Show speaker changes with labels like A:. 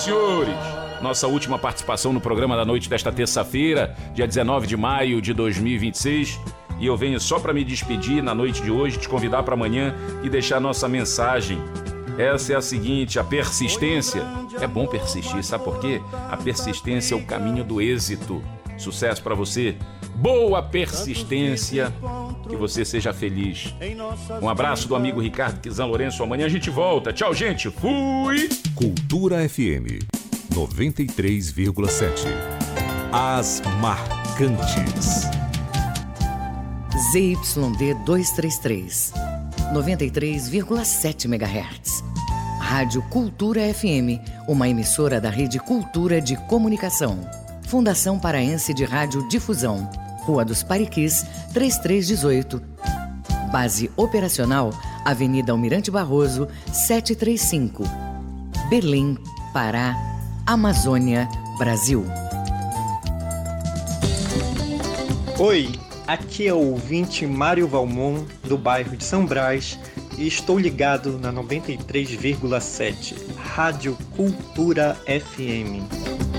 A: senhores, nossa última participação no programa da noite desta terça-feira, dia 19 de maio de 2026. E eu venho só para me despedir na noite de hoje, te convidar para amanhã e deixar nossa mensagem. Essa é a seguinte: a persistência. É bom persistir, sabe por quê? A persistência é o caminho do êxito. Sucesso para você. Boa persistência. Que você seja feliz. Um abraço do amigo Ricardo Kizan Lourenço. Amanhã a gente volta. Tchau, gente. Fui!
B: Cultura FM 93,7. As Marcantes.
C: ZYD 233, 93,7 MHz. Rádio Cultura FM, uma emissora da Rede Cultura de Comunicação. Fundação Paraense de Rádio Difusão. Rua dos Pariquis, 3318. Base operacional, Avenida Almirante Barroso, 735. Belém, Pará, Amazônia, Brasil.
D: Oi, aqui é o ouvinte Mário Valmon, do bairro de São Brás, e estou ligado na 93,7, Rádio Cultura FM.